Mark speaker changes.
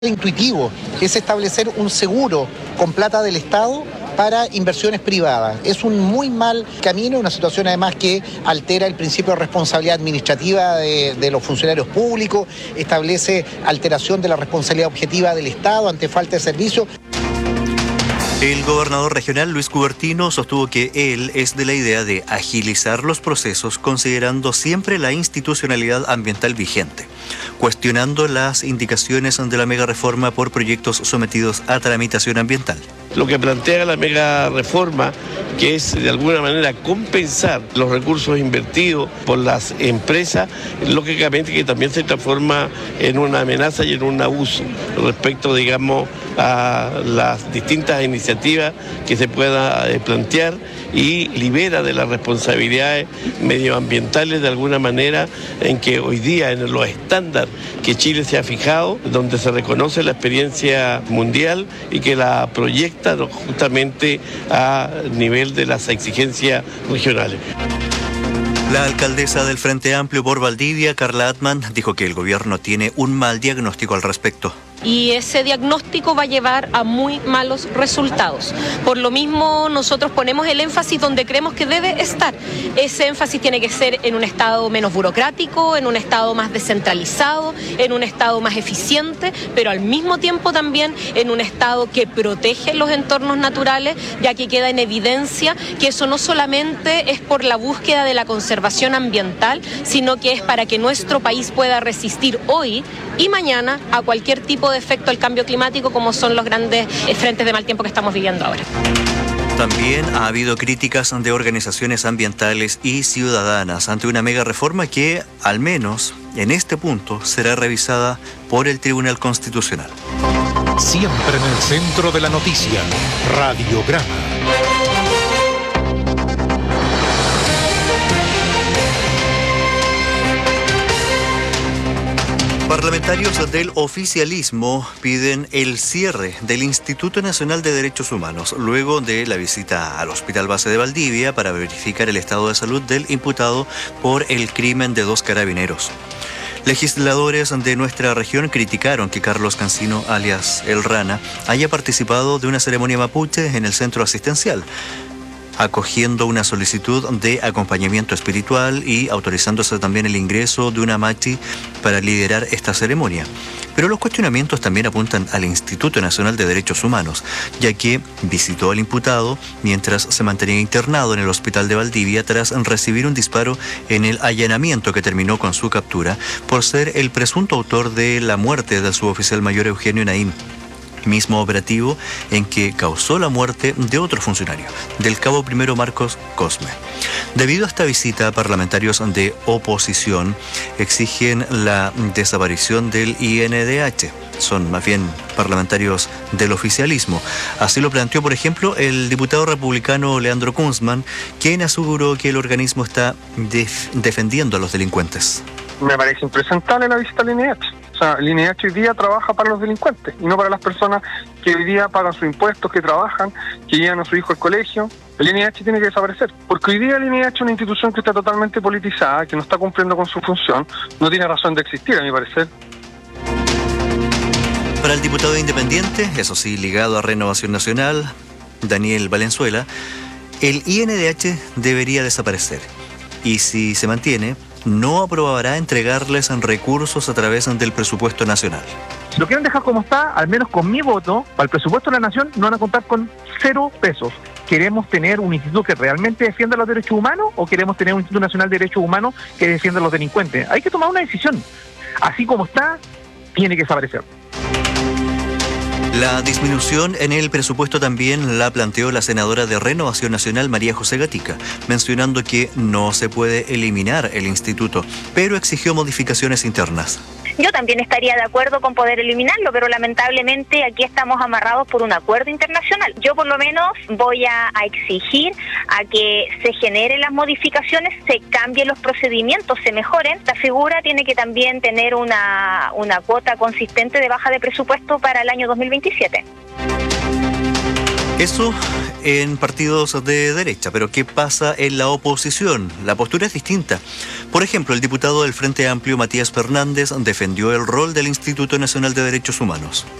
Speaker 1: intuitivo, es establecer un seguro con plata del Estado para inversiones privadas. Es un muy mal camino, una situación además que altera el principio de responsabilidad administrativa de los funcionarios públicos, establece alteración de la responsabilidad objetiva del Estado ante falta de servicio.
Speaker 2: El gobernador regional Luis Cubertino sostuvo que él es de la idea de agilizar los procesos considerando siempre la institucionalidad ambiental vigente, cuestionando las indicaciones de la mega reforma por proyectos sometidos a tramitación ambiental.
Speaker 3: Lo que plantea la mega reforma, que es de alguna manera compensar los recursos invertidos por las empresas, lógicamente que también se transforma en una amenaza y en un abuso respecto, digamos, a las distintas iniciativas que se pueda plantear y libera de las responsabilidades medioambientales de alguna manera en que hoy día en los estándares que Chile se ha fijado, donde se reconoce la experiencia mundial y que la proyecta justamente a nivel de las exigencias regionales.
Speaker 2: La alcaldesa del Frente Amplio por Valdivia, Carla Atman, dijo que el gobierno tiene un mal diagnóstico al respecto.
Speaker 4: Y ese diagnóstico va a llevar a muy malos resultados. Por lo mismo, nosotros ponemos el énfasis donde creemos que debe estar. Ese énfasis tiene que ser en un Estado menos burocrático, en un Estado más descentralizado, en un Estado más eficiente, pero al mismo tiempo también en un Estado que protege los entornos naturales, ya que queda en evidencia que eso no solamente es por la búsqueda de la conservación ambiental, sino que es para que nuestro país pueda resistir hoy y mañana a cualquier tipo de efecto al cambio climático, como son los grandes frentes de mal tiempo que estamos viviendo ahora.
Speaker 2: También ha habido críticas de organizaciones ambientales y ciudadanas ante una mega reforma que, al menos en este punto, será revisada por el Tribunal Constitucional.
Speaker 5: Siempre en el centro de la noticia, Radiograma.
Speaker 2: Parlamentarios del oficialismo piden el cierre del Instituto Nacional de Derechos Humanos luego de la visita al Hospital Base de Valdivia para verificar el estado de salud del imputado por el crimen de 2 carabineros. Legisladores de nuestra región criticaron que Carlos Cancino, alias El Rana, haya participado de una ceremonia mapuche en el centro asistencial, acogiendo una solicitud de acompañamiento espiritual y autorizándose también el ingreso de una machi para liderar esta ceremonia. Pero los cuestionamientos también apuntan al Instituto Nacional de Derechos Humanos, ya que visitó al imputado mientras se mantenía internado en el hospital de Valdivia tras recibir un disparo en el allanamiento que terminó con su captura por ser el presunto autor de la muerte del suboficial mayor Eugenio Naín, mismo operativo en que causó la muerte de otro funcionario, del cabo primero Marcos Cosme. Debido a esta visita, parlamentarios de oposición exigen la desaparición del INDH. Son más bien parlamentarios del oficialismo. Así lo planteó, por ejemplo, el diputado republicano Leandro Kunzman, quien aseguró que el organismo está defendiendo a los delincuentes.
Speaker 6: Me parece impresentable la visita al INDH. El INDH hoy día trabaja para los delincuentes y no para las personas que hoy día pagan sus impuestos, que trabajan, que llevan a su hijo al colegio. El INDH tiene que desaparecer, porque hoy día el INDH es una institución que está totalmente politizada, que no está cumpliendo con su función, no tiene razón de existir, a mi parecer.
Speaker 2: Para el diputado independiente, eso sí, ligado a Renovación Nacional, Daniel Valenzuela, el INDH debería desaparecer y si se mantiene, no aprobará entregarles recursos a través del presupuesto nacional.
Speaker 7: Si lo quieren dejar como está, al menos con mi voto, para el presupuesto de la nación no van a contar con 0 pesos. ¿Queremos tener un instituto que realmente defienda los derechos humanos o queremos tener un Instituto Nacional de Derechos Humanos que defienda a los delincuentes? Hay que tomar una decisión. Así como está, tiene que desaparecer.
Speaker 2: La disminución en el presupuesto también la planteó la senadora de Renovación Nacional, María José Gatica, mencionando que no se puede eliminar el instituto, pero exigió modificaciones internas.
Speaker 8: Yo también estaría de acuerdo con poder eliminarlo, pero lamentablemente aquí estamos amarrados por un acuerdo internacional. Yo por lo menos voy a exigir a que se generen las modificaciones, se cambien los procedimientos, se mejoren. Esta figura tiene que también tener una cuota consistente de baja de presupuesto para el año 2027.
Speaker 2: Eso en partidos de derecha, pero ¿qué pasa en la oposición? La postura es distinta. Por ejemplo, el diputado del Frente Amplio, Matías Fernández, defendió el rol del Instituto Nacional de Derechos Humanos.